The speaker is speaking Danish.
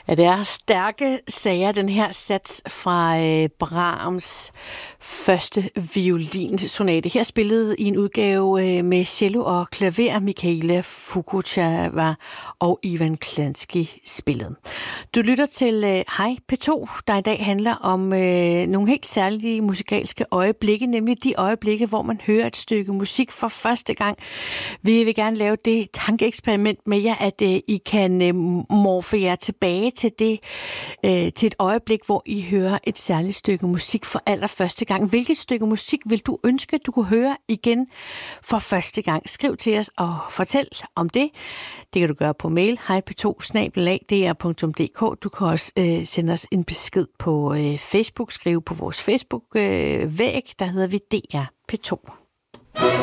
Ja, det er stærke sager, den her sats fra Brahms første violinsonate. Her spillet i en udgave med cello og klaver, Michaela Fukuchava og Ivan Klansky spillet. Du lytter til Hej P2, der i dag handler om nogle helt særlige musikalske øjeblikke, nemlig de øjeblikke, hvor man hører et stykke musik for første gang. Vi vil gerne lave det tankeeksperiment med jer, at I kan morfe jer tilbage til det, til et øjeblik, hvor I hører et særligt stykke musik for allerførste gang. Hvilket stykke musik vil du ønske, du kunne høre igen for første gang? Skriv til os og fortæl om det. Det kan du gøre på mail hejp2@dr.dk. Du kan også sende os en besked på Facebook, skrive på vores Facebook-væg, der hedder vi DR P2.